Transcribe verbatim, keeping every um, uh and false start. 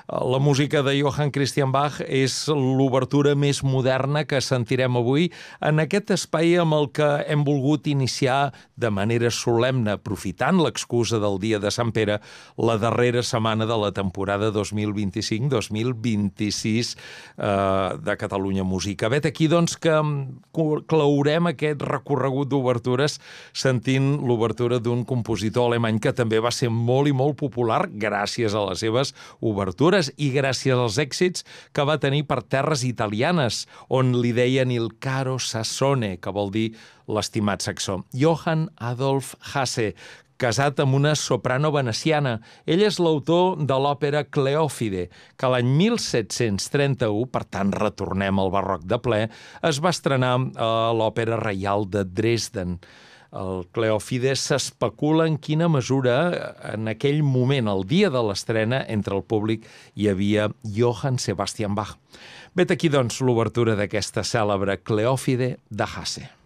La música de Johann Christian Bach és l'obertura més moderna que sentirem avui en aquest espai amb el que hem volgut iniciar de manera solemne, aprofitant l'excusa del dia de Sant Pere, la darrera setmana de la temporada dos mil vint-i-cinc dos mil vint-i-sis eh, de Catalunya Música. Vet aquí, doncs, que claurem aquest recorregut d'obertures sentint l'obertura d'un compositor alemany que també va ser molt i molt popular gràcies a les seves obertures i gràcies als èxits que va tenir per terres italianes, on li deien il caro Sassone, que vol dir l'estimat saxó. Johann Adolf Hasse, casat amb una soprano veneciana. Ell és l'autor de l'òpera Cleòfide, que l'any mil set-cents trenta-u, per tant retornem al barroc de ple, es va estrenar a l'Òpera Reial de Dresden. El Cleòfide s'especula en quina mesura en aquell moment, el dia de l'estrena, entre el públic hi havia Johann Sebastian Bach. Vet aquí, doncs, l'obertura d'aquesta cèlebre Cleòfide de Hasse.